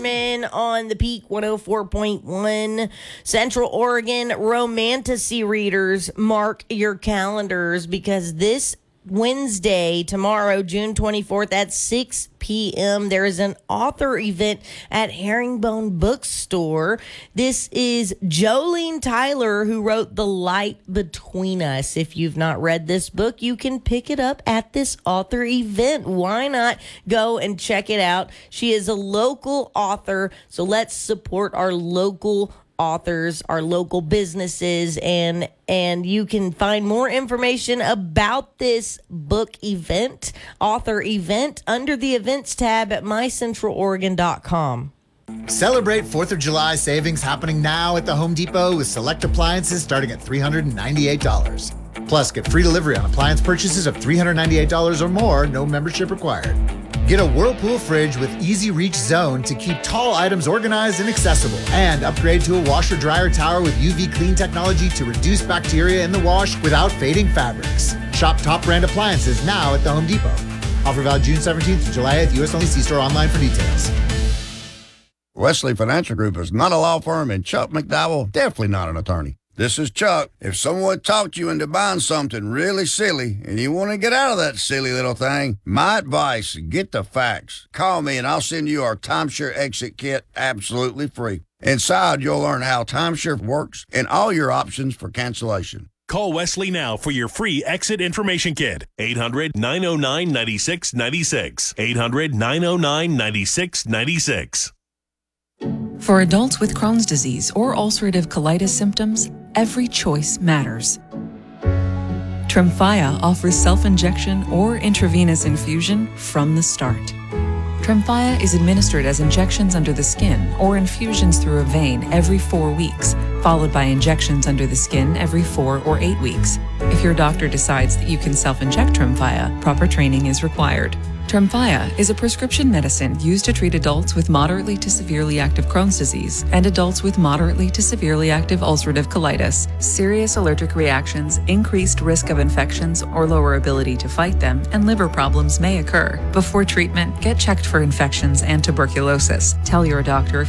On the Peak 104.1 Central Oregon Romantasy readers, mark your calendars because this Wednesday, tomorrow, June 24th at 6 p.m., there is an author event at Herringbone Bookstore. This is Jolene Tyler, who wrote The Light Between Us. If you've not read this book, you can pick it up at this author event. Why not go and check it out? She is a local author, so let's support our local authors, our local businesses, and you can find more information about this book event, author event, under the events tab at mycentraloregon.com. Celebrate 4th of July savings happening now at the Home Depot with select appliances starting at $398. Plus, get free delivery on appliance purchases of $398 or more, no membership required. Get a Whirlpool fridge with Easy Reach Zone to keep tall items organized and accessible. And upgrade to a washer-dryer tower with UV clean technology to reduce bacteria in the wash without fading fabrics. Shop top brand appliances now at the Home Depot. Offer valid June 17th to July 8th. U.S. only. See store online for details. Wesley Financial Group is not a law firm, and Chuck McDowell definitely not an attorney. This is Chuck. If someone talked you into buying something really silly and you want to get out of that silly little thing, my advice, get the facts. Call me and I'll send you our timeshare exit kit absolutely free. Inside, you'll learn how timeshare works and all your options for cancellation. Call Wesley now for your free exit information kit. 800-909-9696. 800-909-9696. For adults with Crohn's disease or ulcerative colitis symptoms, every choice matters. Tremfya offers self-injection or intravenous infusion from the start. Tremfya is administered as injections under the skin or infusions through a vein every 4 weeks, followed by injections under the skin every 4 or 8 weeks. If your doctor decides that you can self-inject Tremfya, proper training is required. Tremfya is a prescription medicine used to treat adults with moderately to severely active Crohn's disease and adults with moderately to severely active ulcerative colitis. Serious allergic reactions, increased risk of infections or lower ability to fight them, and liver problems may occur. Before treatment, get checked for infections and tuberculosis. Tell your doctor if